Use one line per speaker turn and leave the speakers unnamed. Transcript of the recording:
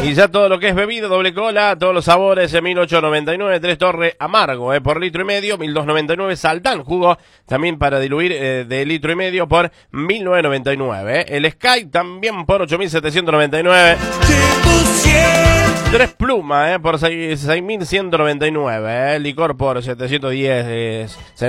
Y ya todo lo que es bebida, doble cola, todos los sabores, 1899, Tres Torres amargo, por litro y medio, 1299, Saltán, jugo también para diluir de litro y medio por 1999. El Sky también por 8799. Tres plumas por 6199, licor por 710.